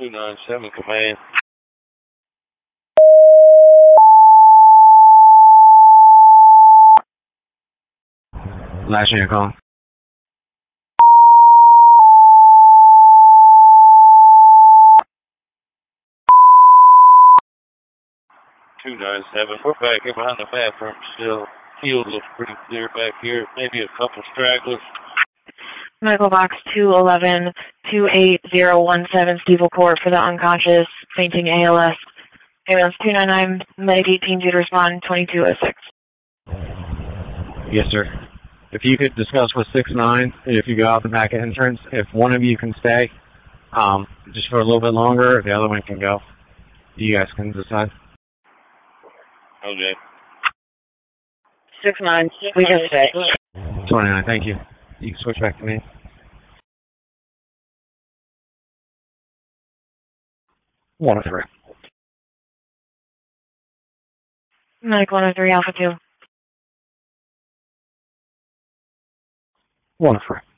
297 command. Last name calling. We're back here behind the bathroom still. Field looks pretty clear back here. Maybe a couple stragglers. Medical box 211-28017, Steve Court for the unconscious, fainting ALS. Ambulance 299, Medicaid team due to respond 2206. Yes, sir. If you could discuss with 6-9, if you go out the back entrance, if one of you can stay, just for a little bit longer, if the other one can go, you guys can decide. Okay. 6-9, we can stay. 29, thank you. You can switch back to me. 103. Medical 103, Alpha 2. 103.